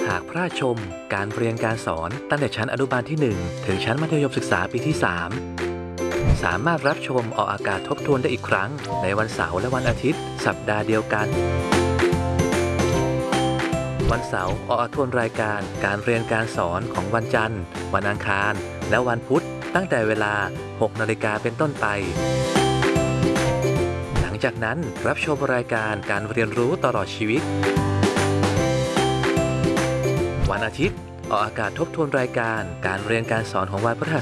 หากพลาดชมการเรียนการสอนตั้งแต่ชั้นอนุบาลที่ 1 ถึงชั้นมัธยมศึกษาปีที่ 3 สามารถรับชมออกอากาศทบทวนได้อีกครั้งในวันเสาร์และวันอาทิตย์สัปดาห์เดียวกันวันเสาร์ออกอากาศทวนรายการการเรียนการสอนของวันจันทร์วันอังคารและวันพุธตั้งแต่เวลา 6 นาฬิกาเป็นต้นไปหลังจากนั้นรับชมรายการการเรียนรู้ตลอดชีวิตวันอาทิตย์ออกอากาศทบทวนรายการการเรียนการสอนของวันพฤหั